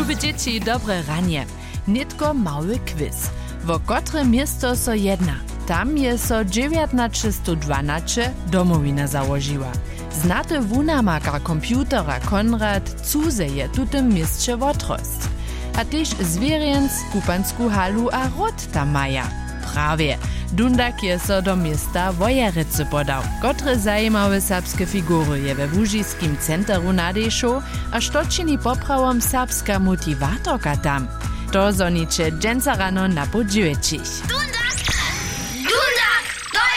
Lubi dzieci, dobre ranie. Nitko mały quiz. Wo kotre miesto so jedna? Tam je so 1912 domowina założyła. Znaty wunamaka komputera Konrad Zuse je tutym mieście wotrost. A tyż zwierjens, kupansku halu a rot tam maja. Prawie. Dundak je so do miasta Wojerycy podał. Kotre zajímawe serbskie figury je we Łužiskim centru nadešo, a štočini poprawom serbska motivatorka tam. To zoniče dženca rano na podžuječich.